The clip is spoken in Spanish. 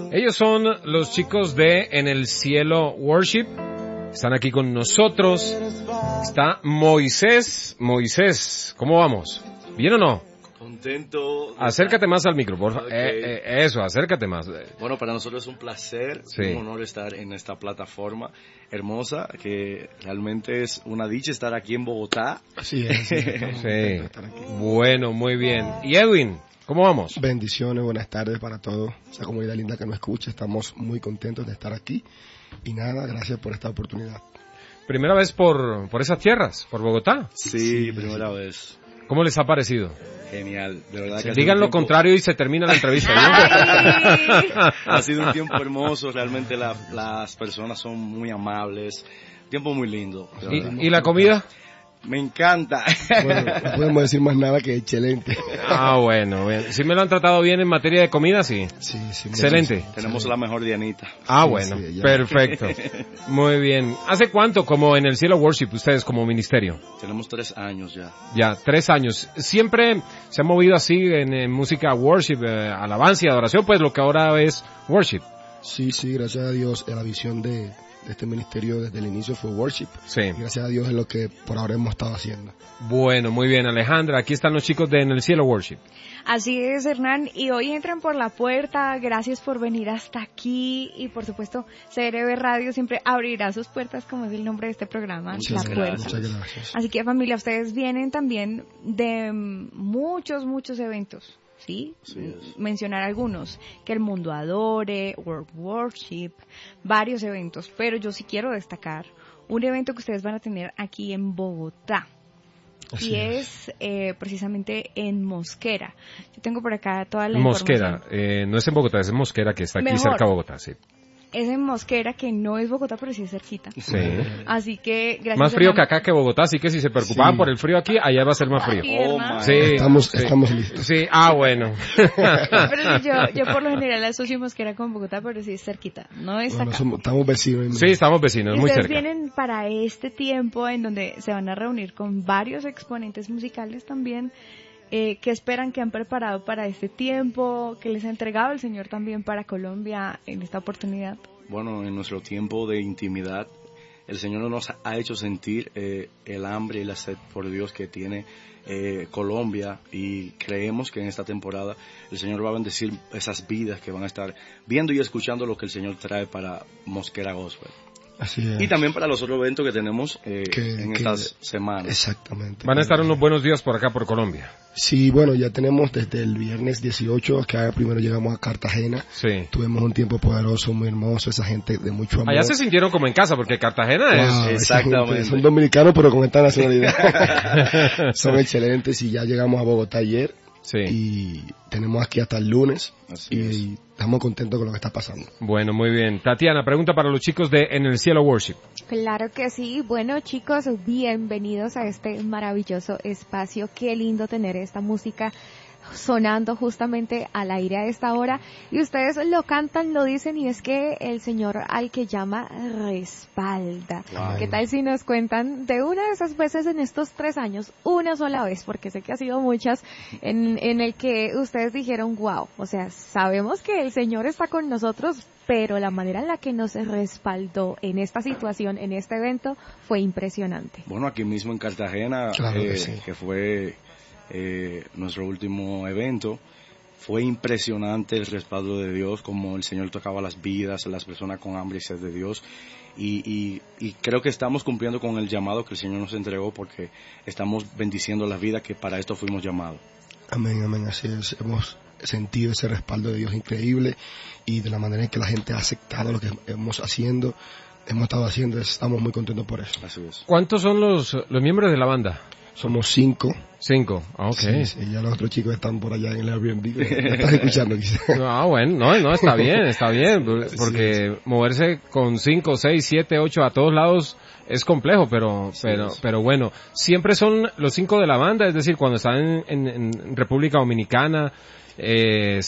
Ellos son los chicos de En el Cielo Worship. Están aquí con nosotros. Está Moisés. Moisés, ¿cómo vamos? ¿Bien o no? Contento. Acércate más al micro, por favor. Okay. Eso, acércate más. Bueno, para nosotros es un placer, un honor estar en esta plataforma hermosa, que realmente es una dicha estar aquí en Bogotá. Así es. Sí. Bueno, muy bien. ¿Y Edwin? ¿Cómo vamos? Bendiciones, buenas tardes para toda esa comunidad linda que nos escucha. Estamos muy contentos de estar aquí. Y nada, gracias por esta oportunidad. ¿Primera vez por esas tierras, por Bogotá? Sí, primera vez. ¿Cómo les ha parecido? Genial, de verdad que digan lo contrario y se termina la entrevista. Ha sido un tiempo hermoso, realmente las personas son muy amables, tiempo muy lindo. ¿Y la comida? Me encanta. Bueno, no podemos decir más nada que excelente. Bueno, bien. ¿Sí me lo han tratado bien en materia de comida? Sí. Sí. Excelente. Tenemos la mejor Dianita. Bueno, perfecto. Muy bien. ¿Hace cuánto como En el Cielo Worship ustedes como ministerio? Tenemos 3 años ya. Ya, 3 años. ¿Siempre se ha movido así en música worship, alabanza y adoración? Pues lo que ahora es worship. Sí, gracias a Dios, la visión de este ministerio desde el inicio fue worship. Sí. Y gracias a Dios es lo que por ahora hemos estado haciendo. Bueno, muy bien, Alejandra. Aquí están los chicos de En el Cielo Worship. Así es, Hernán. Y hoy entran por la puerta. Gracias por venir hasta aquí. Y por supuesto, CRB Radio siempre abrirá sus puertas, como es el nombre de este programa. Muchas gracias. Así que, familia, ustedes vienen también de muchos eventos. ¿Sí? Mencionar algunos, que el mundo adore, World Worship, varios eventos, pero yo sí quiero destacar un evento que ustedes van a tener aquí en Bogotá. Así es precisamente en Mosquera. Yo tengo por acá toda la Mosquera, información. no es en Bogotá, es en Mosquera, que está aquí cerca de Bogotá, sí. Es en Mosquera, que no es Bogotá, pero sí es cerquita. Sí. Así que, gracias. Más frío que acá que Bogotá, así que si se preocupaban por el frío aquí, allá va a ser más frío. Sí, estamos listos. Sí, bueno. Pero yo por lo general asocio Mosquera con Bogotá, pero sí es cerquita. No es acá. Estamos vecinos. Sí, estamos vecinos, muy cerca. Ustedes vienen para este tiempo en donde se van a reunir con varios exponentes musicales también. ¿Qué esperan, que han preparado para este tiempo, que les ha entregado el Señor también para Colombia en esta oportunidad? Bueno, en nuestro tiempo de intimidad, el Señor nos ha hecho sentir el hambre y la sed por Dios que tiene Colombia, y creemos que en esta temporada el Señor va a bendecir esas vidas que van a estar viendo y escuchando lo que el Señor trae para Mosquera Gospel. Así es. Y también para los otros eventos que tenemos en estas semanas. Exactamente. Van a estar unos buenos días por acá, por Colombia. Sí, bueno, ya tenemos desde el viernes 18, que primero llegamos a Cartagena. Sí. Tuvimos un tiempo poderoso, muy hermoso, esa gente de mucho amor. Allá se sintieron como en casa, porque Cartagena es... Exactamente. Son dominicanos, pero con esta nacionalidad. Son excelentes, y ya llegamos a Bogotá ayer. Sí. Y tenemos aquí hasta el lunes. Y estamos contentos con lo que está pasando. Bueno, muy bien. Tatiana, pregunta para los chicos de En el Cielo Worship. Claro que sí. Bueno, chicos, bienvenidos a este maravilloso espacio. Qué lindo tener esta música sonando justamente al aire a esta hora, y ustedes lo cantan, lo dicen, y es que el Señor al que llama respalda. Wow. ¿Qué tal si nos cuentan de una de esas veces en estos 3 años, una sola vez, porque sé que ha sido muchas, en el que ustedes dijeron, wow, o sea, sabemos que el Señor está con nosotros, pero la manera en la que nos respaldó en esta situación, en este evento, fue impresionante? Bueno, aquí mismo en Cartagena, claro que sí. Que fue nuestro último evento, fue impresionante el respaldo de Dios, como el Señor tocaba las vidas, las personas con hambre y sed de Dios, y creo que estamos cumpliendo con el llamado que el Señor nos entregó, porque estamos bendiciendo las vidas que para esto fuimos llamados. Amén, así es. Hemos sentido ese respaldo de Dios increíble, y de la manera en que la gente ha aceptado lo que hemos estado haciendo, estamos muy contentos por eso. Así es. ¿Cuántos son los miembros de la banda? Somos 5. 5, ok. Sí, ya los otros chicos están por allá en el Airbnb. Estás escuchando, quizás. Bueno, no, está bien, porque moverse con 5, 6, 7, 8 a todos lados es complejo, pero bueno, siempre son los 5 de la banda, es decir, cuando están en República Dominicana,